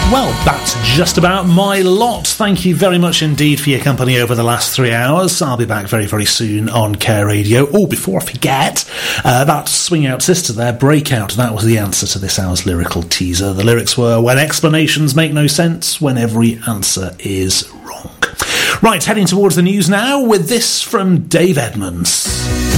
Well, that's just about my lot. Thank you very much indeed for your company over the last 3 hours. I'll be back very, very soon on Care Radio. Oh, before I forget, that Swing Out Sister there, Breakout, that was the answer to this hour's lyrical teaser. The lyrics were, when explanations make no sense, when every answer is wrong. Right, heading towards the news now with this from Dave Edmonds.